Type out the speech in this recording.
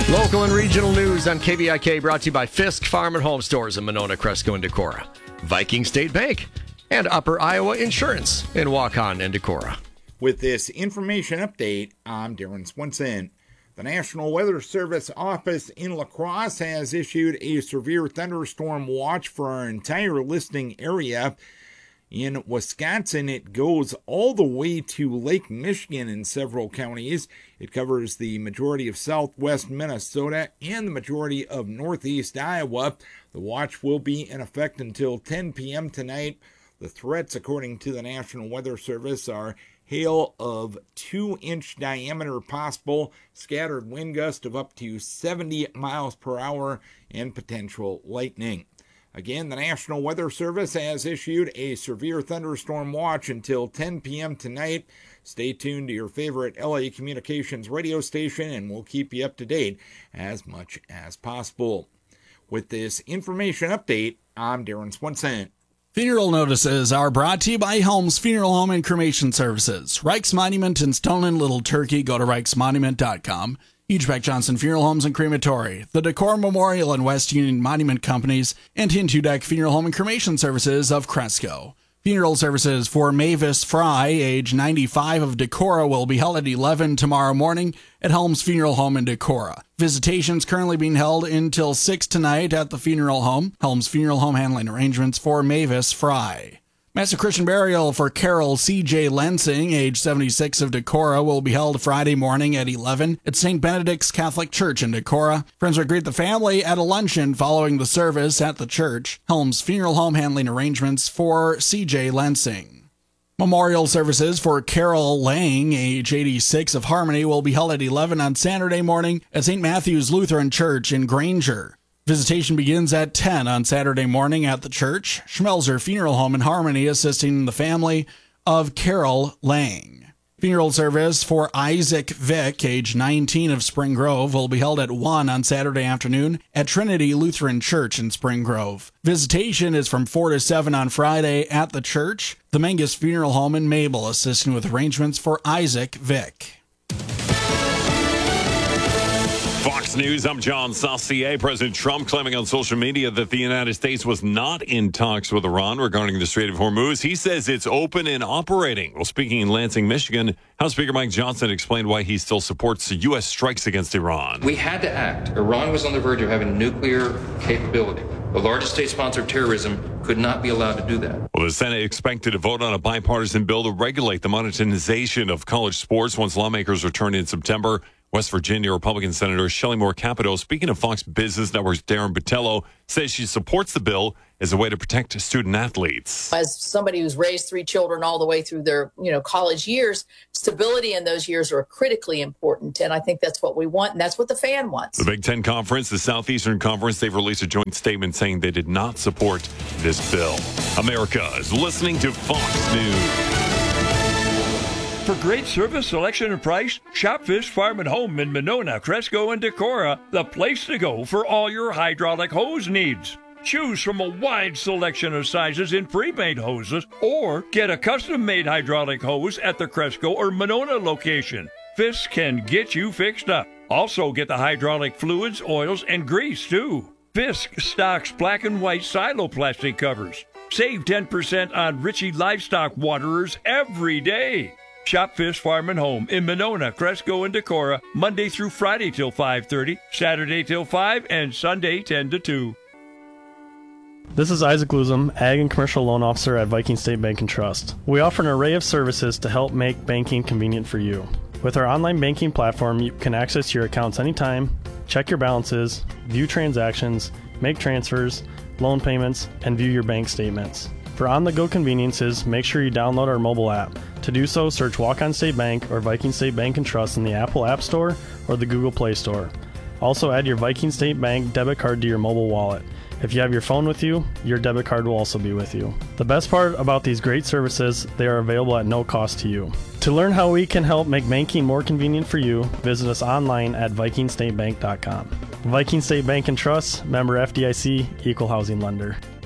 Local and regional news on KBIK brought to you by Fisk Farm and Home Stores in Monona, Cresco, and Decorah, Viking State Bank, and Upper Iowa Insurance in Waukon and Decorah. With this information update, I'm Darren Swenson. The National Weather Service office in La Crosse has issued a severe thunderstorm watch for our entire listening area. In Wisconsin, it goes all the way to Lake Michigan in several counties. It covers the majority of southwest Minnesota and the majority of northeast Iowa. The watch will be in effect until 10 p.m. tonight. The threats, according to the National Weather Service, are hail of 2-inch diameter possible, scattered wind gust of up to 70 miles per hour, and potential lightning. Again, the National Weather Service has issued a severe thunderstorm watch until 10 p.m. tonight. Stay tuned to your favorite LA Communications radio station, and we'll keep you up to date as much as possible. With this information update, I'm Darren Swenson. Funeral notices are brought to you by Helms Funeral Home and Cremation Services. Reichs Monument in Stone and Little Turkey. Go to reichsmonument.com. Hugebeck Johnson Funeral Homes and Crematory, the Decorah Memorial and West Union Monument Companies, and Hintudeck Funeral Home and Cremation Services of Cresco. Funeral services for Mavis Fry, age 95, of Decorah, will be held at 11 tomorrow morning at Helms Funeral Home in Decorah. Visitations currently being held until 6 tonight at the funeral home. Helms Funeral Home handling arrangements for Mavis Fry. Mass Christian burial for Carol C.J. Lensing, age 76, of Decorah, will be held Friday morning at 11 at St. Benedict's Catholic Church in Decorah. Friends will greet the family at a luncheon following the service at the church. Helms Funeral Home handling arrangements for C.J. Lensing. Memorial services for Carol Lang, age 86, of Harmony, will be held at 11 on Saturday morning at St. Matthew's Lutheran Church in Granger. Visitation begins at 10 on Saturday morning at the church. Schmelzer Funeral Home in Harmony assisting the family of Carol Lang. Funeral service for Isaac Vick, age 19, of Spring Grove, will be held at 1 on Saturday afternoon at Trinity Lutheran Church in Spring Grove. Visitation is from 4 to 7 on Friday at the church. The Mengus Funeral Home in Mabel assisting with arrangements for Isaac Vick. Fox News, I'm John Saucier. President Trump claiming on social media that the United States was not in talks with Iran regarding the Strait of Hormuz. He says it's open and operating. Well, speaking in Lansing, Michigan, House Speaker Mike Johnson explained why he still supports U.S. strikes against Iran. We had to act. Iran was on the verge of having nuclear capability. The largest state sponsor of terrorism could not be allowed to do that. Well, the Senate expected to vote on a bipartisan bill to regulate the monetization of college sports once lawmakers return in September. West Virginia Republican Senator Shelley Moore Capito, speaking of Fox Business Network's Darren Botello, says she supports the bill as a way to protect student athletes. As somebody who's raised 3 children all the way through their, college years, stability in those years are critically important. And I think that's what we want, and that's what the fan wants. The Big Ten Conference, the Southeastern Conference, they've released a joint statement saying they did not support this bill. America is listening to Fox News. For great service, selection, and price, shop Fisk Farm and Home in Monona, Cresco, and Decorah, the place to go for all your hydraulic hose needs. Choose from a wide selection of sizes in pre-made hoses, or get a custom-made hydraulic hose at the Cresco or Monona location. Fisk can get you fixed up. Also get the hydraulic fluids, oils, and grease, too. Fisk stocks black and white silo plastic covers. Save 10% on Ritchie Livestock Waterers every day. Shop Fisk Farm and Home in Monona, Cresco, and Decorah, Monday through Friday till 5:30, Saturday till 5, and Sunday 10 to 2. This is Isaac Luzum, Ag and Commercial Loan Officer at Viking State Bank and Trust. We offer an array of services to help make banking convenient for you. With our online banking platform, you can access your accounts anytime, check your balances, view transactions, make transfers, loan payments, and view your bank statements. For on-the-go conveniences, make sure you download our mobile app. To do so, search Walk-On State Bank or Viking State Bank and Trust in the Apple App Store or the Google Play Store. Also, add your Viking State Bank debit card to your mobile wallet. If you have your phone with you, your debit card will also be with you. The best part about these great services, they are available at no cost to you. To learn how we can help make banking more convenient for you, visit us online at vikingstatebank.com. Viking State Bank and Trust, member FDIC, equal housing lender.